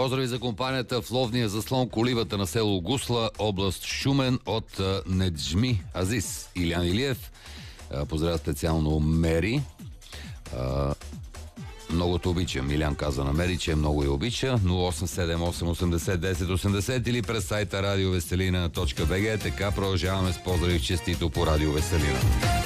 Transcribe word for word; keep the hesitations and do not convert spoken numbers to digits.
Поздрави за компанията в ловния заслон Колибата на село Гусла, област Шумен от а, Неджми Азис. Илян Илиев. А, поздравя специално Мери. А, много те обичам. Илян каза на Мери, че много я обича. нула осем седем осем осемдесет десет осемдесет или през сайта радиовеселина точка бг. Така продължаваме с поздрави честито по Радио Веселина.